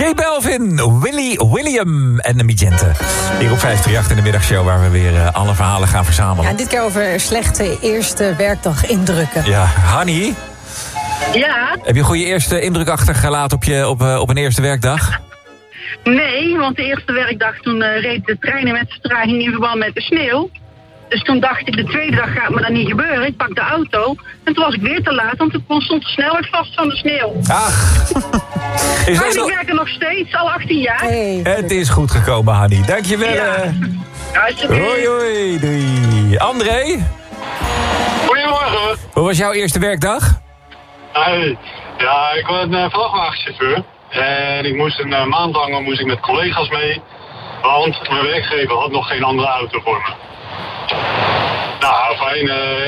J Balvin, William en de Magenta. Hier op 538 in de middagshow waar we weer alle verhalen gaan verzamelen. Ja, dit keer over slechte eerste werkdag indrukken. Ja, Hanny? Ja? Heb je een goede eerste indruk achtergelaten op een eerste werkdag? Nee, want de eerste werkdag toen reed de treinen met vertraging in verband met de sneeuw. Dus toen dacht ik, de tweede dag gaat me dat niet gebeuren. Ik pak de auto en toen was ik weer te laat, want toen stond de snelweg vast van de sneeuw. Ach. Maar ik werk er nog steeds, al 18 jaar. Hey. Het is goed gekomen, Hanny. Dankjewel. Ja. Hoi, hoi, doei. André? Goedemorgen. Hoe was jouw eerste werkdag? Hey. Ja, ik ben vrachtwagenchauffeur. En ik moest een maand lang met collega's mee. Want mijn werkgever had nog geen andere auto voor me. Nou, fijn.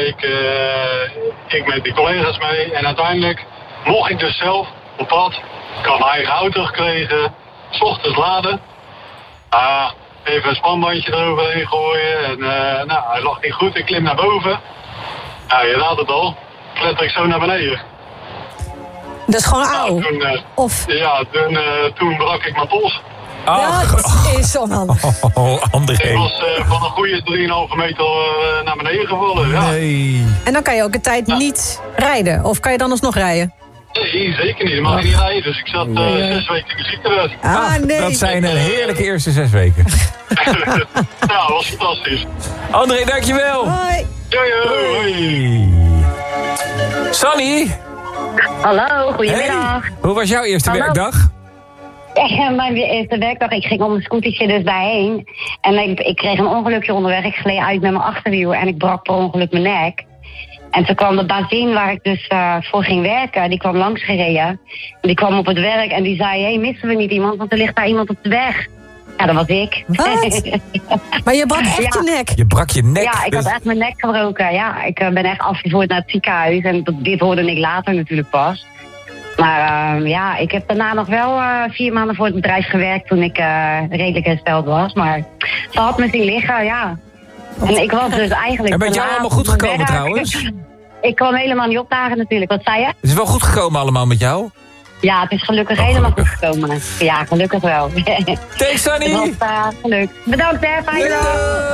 Ik met die collega's mee. En uiteindelijk mocht ik dus zelf op pad. Ik had mijn eigen auto gekregen. 's Ochtends laden. Even een spanbandje eroverheen gooien. En hij lag niet goed. Ik klim naar boven. Nou, je raadt het al. Kletter ik zo naar beneden. Dat is gewoon auw. Nou, Of... Ja, toen brak ik mijn pols. Ach. Dat is onhandig. André. Ik was van een goede 3,5 meter naar beneden gevallen. Ja. Nee. En dan kan je ook een tijd niet rijden. Of kan je dan alsnog rijden? Nee, zeker niet. Dan mag ik niet rijden. Dus ik zat 6 weken in de ziektewet. Nee. Dat zijn een heerlijke eerste 6 weken. Ja, dat was fantastisch. André, dankjewel. Hoi. Hoi. Sunny? Hallo, goedemiddag. Hey. Hoe was jouw eerste Hallo. werkdag? Mijn eerste werkdag, ik ging op mijn scootertje dus daarheen. En ik kreeg een ongelukje onderweg. Ik gleed uit met mijn achterwiel en ik brak per ongeluk mijn nek. En toen kwam de bazin waar ik dus voor ging werken, die kwam langs gereden. En die kwam op het werk en die zei, hey, missen we niet iemand, want er ligt daar iemand op de weg. Ja, dat was ik. Wat? Maar je brak echt je nek? Je brak je nek. Ja, ik had echt mijn nek gebroken. Ja, ik ben echt afgevoerd naar het ziekenhuis. En dit hoorde ik later natuurlijk pas. Maar ik heb daarna nog wel 4 maanden voor het bedrijf gewerkt toen ik redelijk hersteld was. Maar ze had me zien liggen, ja. En ik was dus eigenlijk... En ben jou allemaal goed gekomen trouwens? Ik kwam helemaal niet opdagen natuurlijk. Wat zei je? Het is wel goed gekomen allemaal met jou? Ja, het is gelukkig helemaal goed gekomen. Ja, gelukkig wel. Thanks, Sunny! Het was gelukt. Bedankt hè, fijne dag.